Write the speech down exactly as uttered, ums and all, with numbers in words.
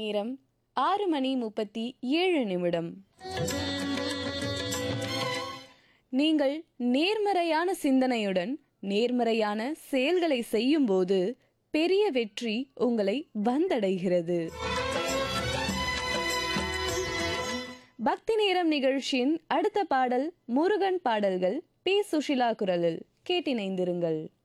நேரம் ஆறு மணி முப்பத்தி ஏழு நிமிடம். நீங்கள் நேர்மறையான சிந்தனையுடன் நேர்மறையான செயல்களை செய்யும் போது பெரிய வெற்றி உங்களை வந்தடைகிறது. பக்தி நேரம் நிகழ்ச்சியின் அடுத்த பாடல் முருகன் பாடல்கள் பி சுஷிலா குரலில் கேட்டிணைந்திருங்கள்.